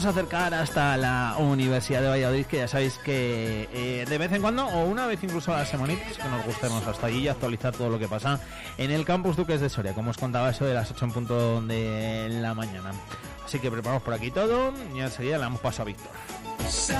acercar hasta la Universidad de Valladolid, que ya sabéis que de vez en cuando, o una vez incluso a la semanita, que nos gustemos hasta allí y actualizar todo lo que pasa en el campus Duques de Soria, como os contaba, eso de las 8 en punto de la mañana. Así que preparamos por aquí todo y enseguida le damos paso a Víctor.